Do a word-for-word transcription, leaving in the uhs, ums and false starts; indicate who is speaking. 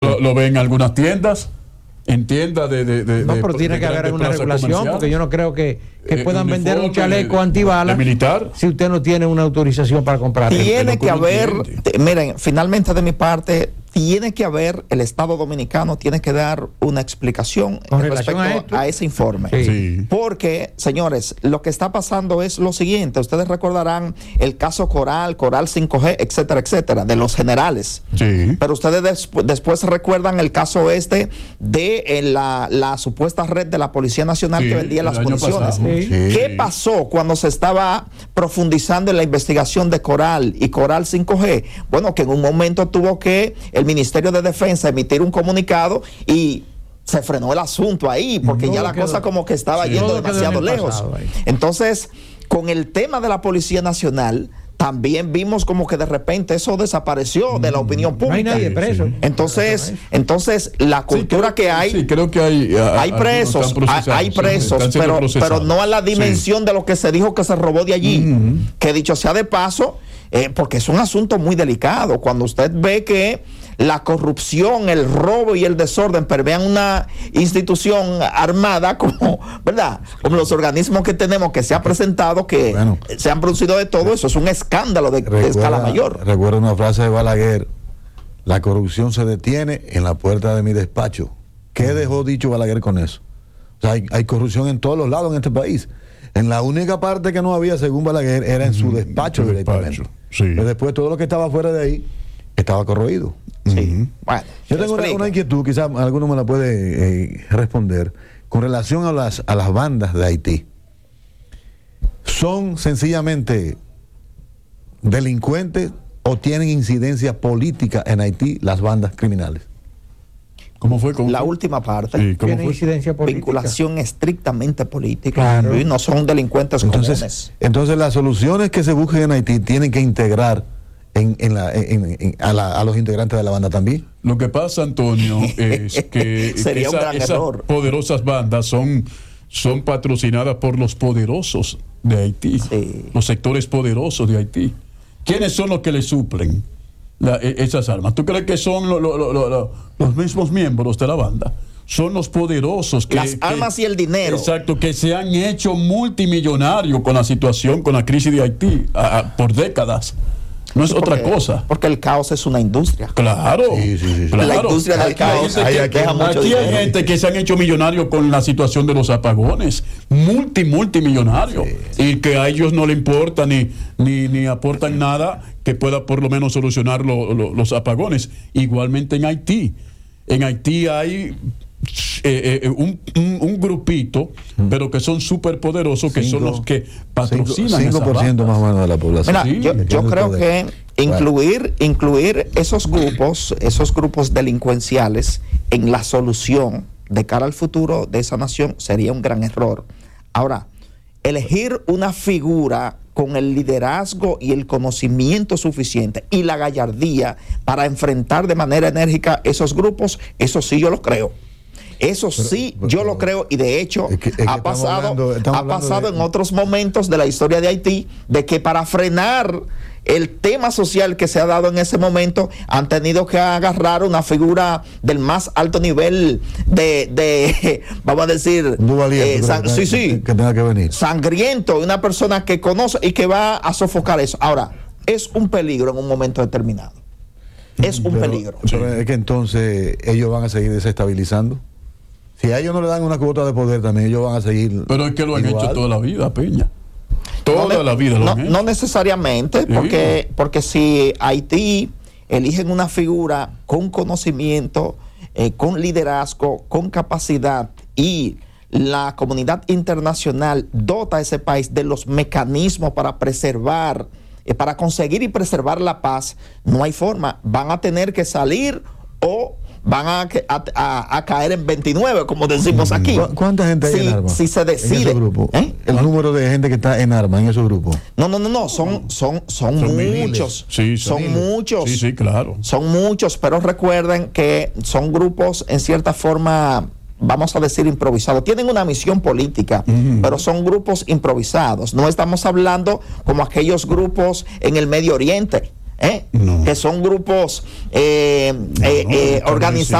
Speaker 1: lo, lo ven en algunas tiendas. En tiendas de, de, de.
Speaker 2: No, pero
Speaker 1: de,
Speaker 2: tiene
Speaker 1: de
Speaker 2: que haber una regulación, porque yo no creo que, que eh, puedan vender un chaleco de, antibalas
Speaker 1: de militar
Speaker 2: si usted no tiene una autorización para comprar.
Speaker 3: Tiene que haber, te, miren, finalmente de mi parte, tiene que haber, el Estado Dominicano tiene que dar una explicación
Speaker 2: con
Speaker 3: respecto
Speaker 2: a,
Speaker 3: a ese informe.
Speaker 2: Sí.
Speaker 1: Sí.
Speaker 3: Porque, señores, lo que está pasando es lo siguiente. Ustedes recordarán el caso Coral, Coral cinco G, etcétera, etcétera, de los generales.
Speaker 1: Sí.
Speaker 3: Pero ustedes despu después recuerdan el caso este de eh, la, la supuesta red de la Policía Nacional, sí, que vendía las municiones.
Speaker 2: Sí.
Speaker 3: ¿Qué pasó cuando se estaba profundizando en la investigación de Coral y Coral cinco G? Bueno, que en un momento tuvo que el Ministerio de Defensa emitir un comunicado y se frenó el asunto ahí, porque todo ya la quedó, cosa como que estaba sí, yendo demasiado lejos. Entonces, con el tema de la Policía Nacional, también vimos como que de repente eso desapareció mm. de la opinión pública. No
Speaker 2: hay nadie preso.
Speaker 3: Entonces, entonces la cultura sí, creo, que hay,
Speaker 1: sí, creo que hay, a,
Speaker 3: hay presos, hay, hay presos, pero, pero no a la dimensión sí. de lo que se dijo que se robó de allí. Mm. Que dicho sea de paso, eh, porque es un asunto muy delicado. Cuando usted ve que la corrupción, el robo y el desorden permean una institución armada como, ¿verdad? Como los organismos que tenemos que se ha presentado, que bueno, se han producido de todo eso, es un escándalo de, recuerda, de escala mayor.
Speaker 4: Recuerdo una frase de Balaguer: la corrupción se detiene en la puerta de mi despacho. ¿Qué dejó dicho Balaguer con eso? O sea, hay, hay corrupción en todos los lados en este país. En la única parte que no había, según Balaguer, era en su despacho, su directamente. Despacho, sí. Pero después todo lo que estaba fuera de ahí estaba corroído.
Speaker 3: Sí. Uh-huh. Bueno,
Speaker 4: yo tengo una, una inquietud, quizás alguno me la puede eh, responder, con relación a las, a las bandas de Haití. ¿Son sencillamente delincuentes o tienen incidencia política en Haití las bandas criminales?
Speaker 1: ¿Cómo fue? ¿Cómo
Speaker 3: la
Speaker 1: fue?
Speaker 3: última parte.
Speaker 1: Sí, ¿cómo
Speaker 2: tiene
Speaker 1: fue?
Speaker 2: Incidencia política.
Speaker 3: Vinculación estrictamente política.
Speaker 2: Claro.
Speaker 3: Y no son delincuentes
Speaker 4: entonces,
Speaker 3: comunes.
Speaker 4: Entonces las soluciones que se busquen en Haití tienen que integrar En, en la, en, en, a, la, a los integrantes de la banda también.
Speaker 1: Lo que pasa, Antonio, es que,
Speaker 3: Sería
Speaker 1: que
Speaker 3: un
Speaker 1: esa,
Speaker 3: gran
Speaker 1: esas
Speaker 3: error.
Speaker 1: poderosas bandas son, son patrocinadas por los poderosos de Haití,
Speaker 3: sí.
Speaker 1: los sectores poderosos de Haití. ¿Quiénes son los que le suplen la, esas armas? ¿Tú crees que son lo, lo, lo, lo, los mismos miembros de la banda? Son los poderosos que,
Speaker 3: las armas
Speaker 1: que,
Speaker 3: y el dinero.
Speaker 1: Exacto, que se han hecho multimillonarios con la situación, con la crisis de Haití a, a, por décadas. No es
Speaker 3: porque,
Speaker 1: otra cosa.
Speaker 3: Porque el caos es una industria.
Speaker 1: Claro.
Speaker 4: Sí, sí, sí,
Speaker 1: claro.
Speaker 3: La industria del caos.
Speaker 1: Hay, hay, deja mucho aquí dinero. Hay gente que se han hecho millonarios con la situación de los apagones. Multi, multimillonarios. Sí. Y que a ellos no le importa ni, ni, ni aportan nada que pueda por lo menos solucionar lo, lo, los apagones. Igualmente en Haití. En Haití hay Eh, eh, un, un, un grupito, mm. pero que son súper poderosos, que cinco, son los que patrocinan
Speaker 4: cinco por ciento más o menos de la población.
Speaker 3: Mira, sí, yo, yo creo que incluir, bueno. incluir esos grupos, esos grupos delincuenciales en la solución de cara al futuro de esa nación sería un gran error. Ahora, elegir una figura con el liderazgo y el conocimiento suficiente y la gallardía para enfrentar de manera enérgica esos grupos, eso sí yo lo creo. Eso pero, sí, pero, yo lo creo, y de hecho es que, es que ha pasado, hablando, ha pasado de... en otros momentos de la historia de Haití, de que para frenar el tema social que se ha dado en ese momento, han tenido que agarrar una figura del más alto nivel de, de vamos a decir,
Speaker 4: eh,
Speaker 3: san,
Speaker 4: que,
Speaker 3: sí, sí,
Speaker 4: que tenga que venir.
Speaker 3: Sangriento, una persona que conoce y que va a sofocar eso. Ahora, es un peligro en un momento determinado. Es un
Speaker 4: pero,
Speaker 3: peligro.
Speaker 4: Pero es que entonces ellos van a seguir desestabilizando. Si a ellos no le dan una cuota de poder, también ellos van a seguir.
Speaker 1: Pero es que lo han
Speaker 4: igual.
Speaker 1: hecho toda la vida, Peña. Toda
Speaker 3: no,
Speaker 1: la vida lo
Speaker 3: no,
Speaker 1: han hecho.
Speaker 3: No necesariamente, porque, sí. porque si Haití eligen una figura con conocimiento, eh, con liderazgo, con capacidad, y la comunidad internacional dota a ese país de los mecanismos para preservar, eh, para conseguir y preservar la paz, no hay forma. Van a tener que salir o van a, a, a, a caer en veintinueve, como decimos aquí.
Speaker 4: ¿Cuánta gente hay
Speaker 3: si,
Speaker 4: en armas?
Speaker 3: Si se decide.
Speaker 4: En ese grupo.
Speaker 3: ¿Eh?
Speaker 4: El número de gente que está en armas en esos grupos.
Speaker 3: No, no, no, no. Son, son, son, son muchos.
Speaker 1: Sí,
Speaker 3: son son muchos.
Speaker 1: Sí, sí, claro.
Speaker 3: Son muchos, pero recuerden que son grupos en cierta forma, vamos a decir, improvisados. Tienen una misión política, uh-huh. pero son grupos improvisados. No estamos hablando como aquellos grupos en el Medio Oriente. ¿Eh? No. Que son grupos eh, no, eh, eh, organizados